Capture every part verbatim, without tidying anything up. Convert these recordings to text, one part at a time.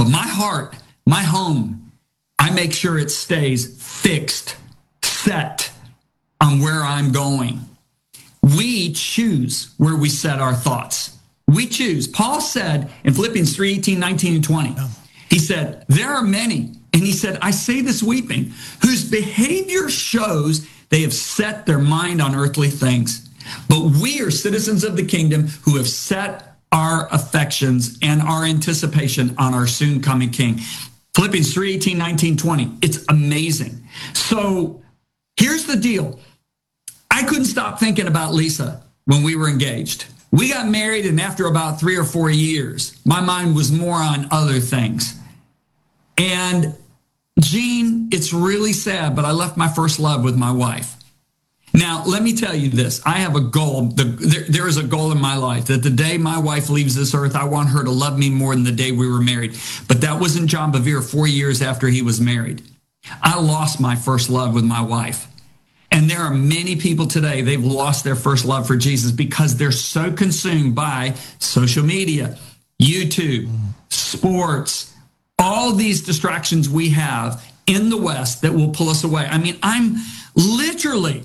But my heart, my home, I make sure it stays fixed, set on where I'm going. We choose where we set our thoughts. We choose. Paul said in Philippians three, eighteen, nineteen, and twenty, he said, there are many, and he said, I say this weeping, whose behavior shows they have set their mind on earthly things. But we are citizens of the kingdom who have set our affections and our anticipation on our soon coming King. Philippians three, eighteen, nineteen, twenty. It's amazing. So here's the deal. I couldn't stop thinking about Lisa when we were engaged. We got married, and after about three or four years, my mind was more on other things. And Gene, it's really sad, but I left my first love with my wife. Now, let me tell you this. I have a goal. The, there, there is a goal in my life that the day my wife leaves this earth, I want her to love me more than the day we were married. But that wasn't John Bevere four years after he was married. I lost my first love with my wife. And there are many people today, they've lost their first love for Jesus because they're so consumed by social media, YouTube, sports, all these distractions we have in the West that will pull us away. I mean, I'm literally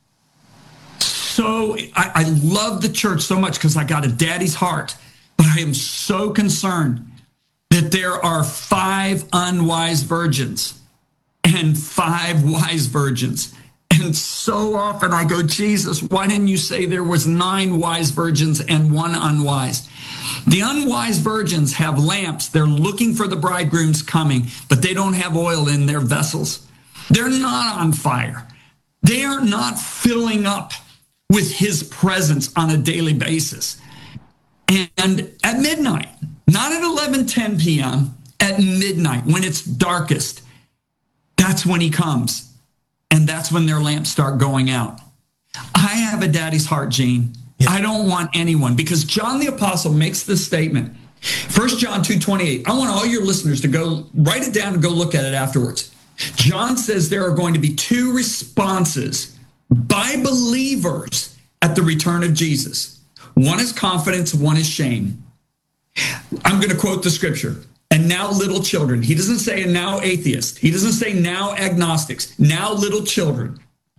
so, I, I love the church so much because I got a daddy's heart, but I am so concerned that there are five unwise virgins and five wise virgins. And so often I go, Jesus, why didn't you say there was nine wise virgins and one unwise? The unwise virgins have lamps. They're looking for the bridegroom's coming, but they don't have oil in their vessels. They're not on fire. They are not filling up with his presence on a daily basis. And at midnight, not at eleven ten p.m., at midnight, when it's darkest, that's when he comes. And that's when their lamps start going out. I have a daddy's heart, Gene. Yeah. I don't want anyone, because John the Apostle makes this statement. First John two twenty-eight. I want all your listeners to go write it down and go look at it afterwards. John says there are going to be two responses by believers at the return of Jesus. One is confidence, one is shame. I'm going to quote the scripture. And now little children. He doesn't say and now atheists. He doesn't say now agnostics. Now little children.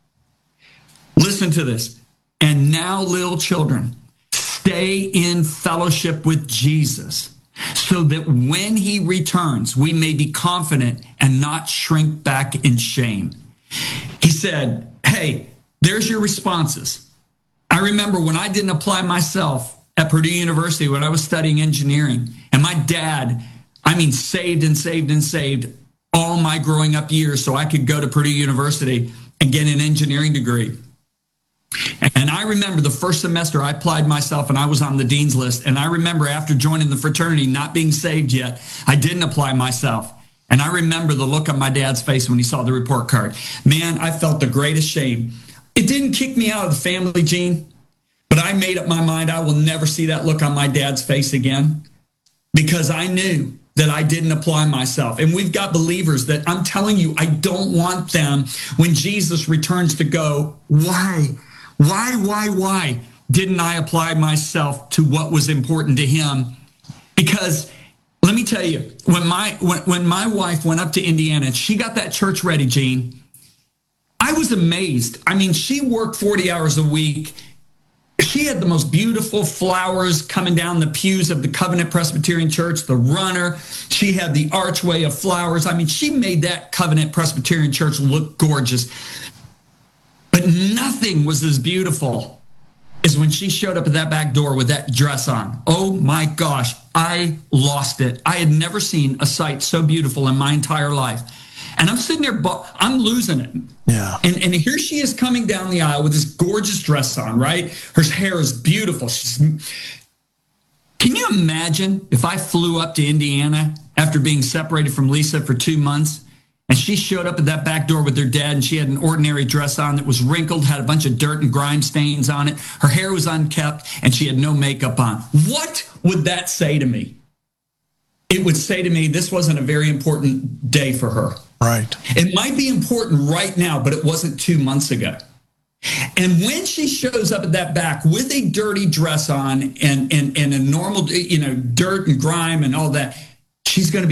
Listen to this. And now little children, stay in fellowship with Jesus, so that when he returns, we may be confident and not shrink back in shame. He said, hey, there's your responses. I remember when I didn't apply myself at Purdue University when I was studying engineering, and my dad, I mean, saved and saved and saved all my growing up years so I could go to Purdue University and get an engineering degree. And I remember the first semester I applied myself and I was on the dean's list. And I remember after joining the fraternity, not being saved yet, I didn't apply myself. And I remember the look on my dad's face when he saw the report card. Man, I felt the greatest shame. It didn't kick me out of the family, Gene, but I made up my mind I will never see that look on my dad's face again, because I knew that I didn't apply myself. And we've got believers that I'm telling you, I don't want them when Jesus returns to go, why, why, why, why didn't I apply myself to what was important to him? Because let me tell you, when my when, when my wife went up to Indiana and she got that church ready, Gene, I was amazed. I mean, she worked forty hours a week. She had the most beautiful flowers coming down the pews of the Covenant Presbyterian Church, the runner. She had the archway of flowers. I mean, she made that Covenant Presbyterian Church look gorgeous. But nothing was as beautiful as when she showed up at that back door with that dress on. Oh my gosh, I lost it. I had never seen a sight so beautiful in my entire life. And I'm sitting there, I'm losing it. Yeah. And and here she is coming down the aisle with this gorgeous dress on, right? Her hair is beautiful. She's, can you imagine if I flew up to Indiana after being separated from Lisa for two months and she showed up at that back door with her dad and she had an ordinary dress on that was wrinkled, had a bunch of dirt and grime stains on it. Her hair was unkept and she had no makeup on. What would that say to me? It would say to me, this wasn't a very important day for her. Right. It might be important right now, but it wasn't two months ago. And when she shows up at that back with a dirty dress on and, and, and a normal, you know, dirt and grime and all that, she's going to be